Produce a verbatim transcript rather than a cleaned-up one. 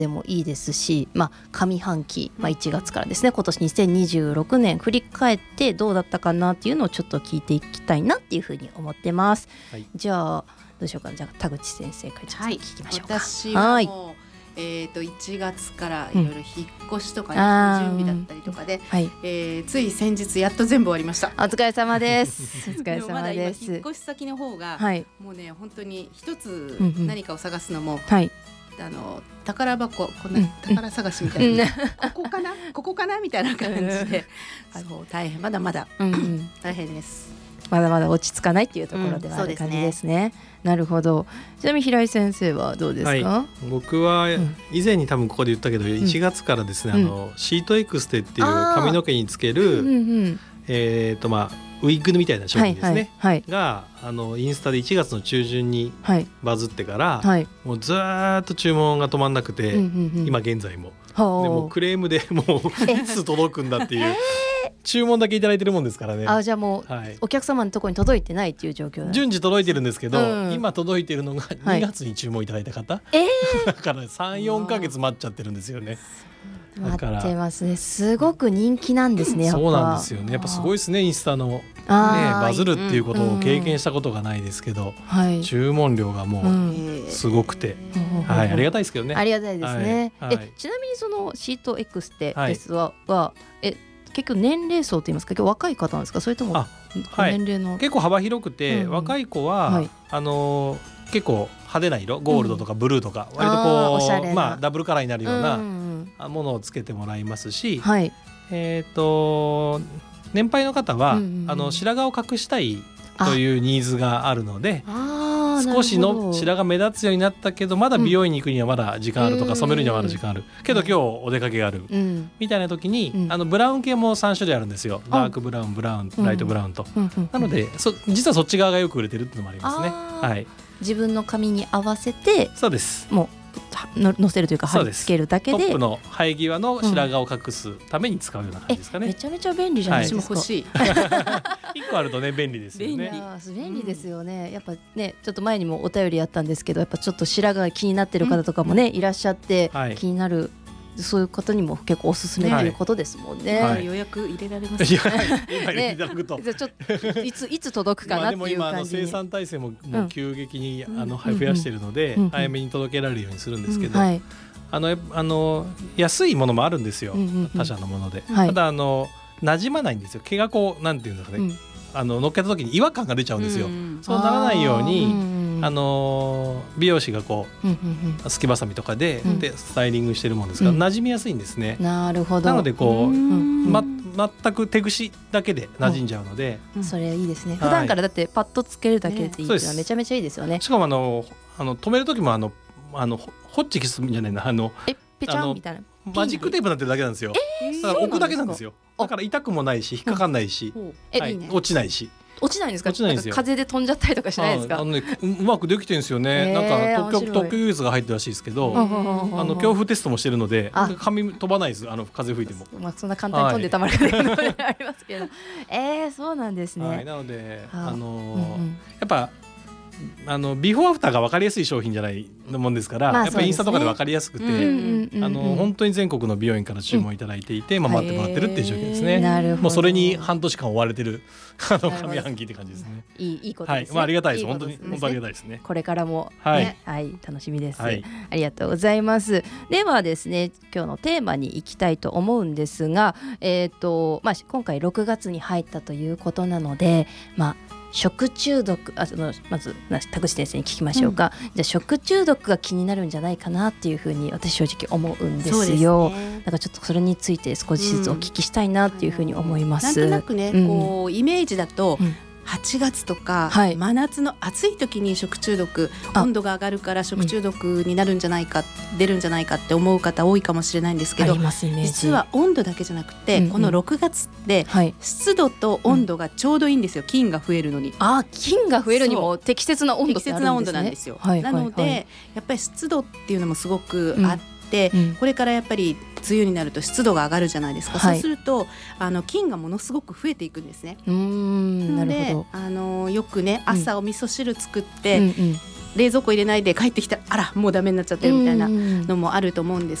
でもいいですし、まあ、上半期、まあ、いちがつからですね、今年にせんにじゅうろくねん振り返ってどうだったかなっていうのをちょっと聞いていきたいなっていうふうに思ってます、はい、じゃあどうしようかな。じゃあ田口先生からちょっと聞きましょうか。 はい、私はもう、はい、えー、といちがつからいろいろ引っ越しとか、ね、うん、準備だったりとかで、はい、えー、つい先日やっと全部終わりました。 お疲れ様ですお疲れ様です。 まだ今引っ越し先の方が、はい、もうね本当に一つ何かを探すのも、うんうん、はい、あの宝箱こんな宝探しみたいな、うん、ここかなここかなみたいな感じでそう大変まだまだ、うんうん、大変です。 まだまだ落ち着かないっていうところではある感じですね、うん、ですね。なるほど。ちなみに平井先生はどうですか？ はい、僕は以前に多分ここで言ったけど、うん、いちがつからですね、あのシートエクステっていう髪の毛につける、うんうん、えーとまあウィッグみたいな商品ですね、はいはい、があのインスタでいちがつの中旬にバズってから、はい、もうずっと注文が止まんなくて、うんうんうん、今現在もでもクレームでもういつ届くんだっていう注文だけいただいてるもんですからね。 あ、じゃあもう、はい、お客様のところに届いてないっていう状況なんです。 順次届いてるんですけど、うん、今届いてるのがにがつに注文いただいた方、はい、だからさん、よんかげつ待っちゃってるんですよね。 待ってますね。すごく人気なんですね。やっぱそうなんですよね。やっぱすごいですね。インスタの、ね、バズるっていうことを経験したことがないですけど、うん、注文量がもうすごくて、うんはい、ありがたいですけどね。 ありがたいですね、 はいはい、 えちなみにそのシート X テですは、はい、はえ結局年齢層といいますか、結構若い方なんですか、それとも年齢の、 はい、結構幅広くて、うん、若い子は、はい、あのー、結構派手な色、ゴールドとかブルーとか、うん、割とこう、まあ、ダブルカラーになるようなものをつけてもらいますし、はい、えーと年配の方は、うんうん、あの白髪を隠したいというニーズがあるので、少しの白髪目立つようになったけどまだ美容院に行くにはまだ時間あるとか、うん、染めるにはまだ時間あるけど今日お出かけがある、うん、みたいな時に、うん、あのブラウン系もさん種類あるんですよ。ダークブラウン、ブラウン、ライトブラウンと、うん、なのでそ実はそっち側がよく売れてるっていうのもありますね。はい、 自分の髪に合わせてそうですもうのせるというか貼り付けるだけでトップの生え際の白髪を隠すために使うような感じですかね、 うん、めちゃめちゃ便利じゃないですか、 はい、私も欲しいいっこあるとね便利ですよね。 便利、便利ですよね、うん、やっぱねちょっと前にもお便りやったんですけど、やっぱちょっと白髪気になってる方とかもね、うん、いらっしゃって、はい、気になるそういう方にも結構おすすめということですもんね、 はい、予約入れられますね。 今入れていただくと、 ね、ちょっといついつ届くかなっていう感じに。 まあでも今あの生産体制ももう急激に、うん、あの増やしているので、うん、早めに届けられるようにするんですけど、うんはい、あのあの安いものもあるんですよ、うんうんうん、他社のもので、はい、ただあの馴染まないんですよ。毛がこうなんていうんですかね、うん、あの乗っけた時に違和感が出ちゃうんですよ、うん、そうならないようにあの美容師がこう、うんうんうん、すきばさみとか で,、うん、でスタイリングしてるもんですから、うん、馴染みやすいんですね。 なるほど。 なのでこう、うんま、全く手ぐしだけで馴染んじゃうので、 うん、それいいですね。普段からだってパッとつけるだけでいいっていうのはめちゃめちゃいいですよね。 しかもあのあの止める時もあのあのホッチキスじゃないなあのえペチャンみたいなマジックテープになってるだけなんですよ、えー、だから置くだけなんですよ。だから痛くもないし引っかかんないし、うんはい、いいね、落ちないし。 落ちないんですか？落ちないんですよ。風で飛んじゃったりとかしないですか？ ああの、ね、う, うまくできてるんですよね、えー、なんか特許特許技術が入ってるらしいですけど、あの強風テストもしてるので髪飛ばないです。あの風吹いても、 まあ、そんな簡単に飛んでたまるかね、はい、ありますけどえー、そうなんですね、 はい、なので、あのーうんうん、やっぱあのビフォーアフターが分かりやすい商品じゃないもんですから、まあ、やっぱりインスタとかで分かりやすくて、あの本当に全国の美容院から注文いただいていて、うんまあ、待ってもらってるっていう状況ですね、なるほど。もうそれに半年間追われてるあの上半期って感じですね。 いい、いいことですね、 はいまあ、ありがたいです。いいことですね。本当に本当ありがたいですね。 これからも、ねはいはい、楽しみです、はい、ありがとうございます。ではですね今日のテーマに行きたいと思うんですが、えーとまあ、今回ろくがつに入ったということなので、まあ食中毒あそのまず田口先生に聞きましょうか、うん、じゃあ食中毒が気になるんじゃないかなっていうふうに私正直思うんですよ。そうですね、だからちょっとそれについて少しずつお聞きしたいなっていうふうに思います、 うん、なんとなくね、うん、こうイメージだと、うんはちがつとか、はい、真夏の暑い時に食中毒、温度が上がるから食中毒になるんじゃないか、うん、出るんじゃないかって思う方多いかもしれないんですけど、実は温度だけじゃなくて、うんうん、このろくがつって湿度と温度がちょうどいいんですよ、菌が増えるのに。 あ、菌が増えるにも適切な温度ってあるんですね。適切な温度なんですよ、はいはいはい、なのでやっぱり湿度っていうのもすごくあって、うん、これからやっぱり梅雨になると湿度が上がるじゃないですか、はい、そうするとあの菌がものすごく増えていくんですね。うーんなのでなるほど。あのよくね朝お味噌汁作って、うんうん、 冷蔵庫入れないで帰ってきたらあらもうダメになっちゃってるみたいなのもあると思うんです